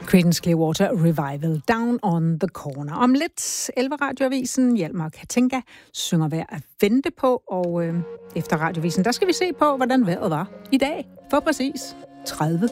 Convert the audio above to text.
Creedence Clearwater Revival, Down on the Corner. Om lidt 11 Radioavisen, Hjalmar Katinka synger Værd at vente på, og efter Radioavisen, der skal vi se på, hvordan vejret var i dag for præcis 30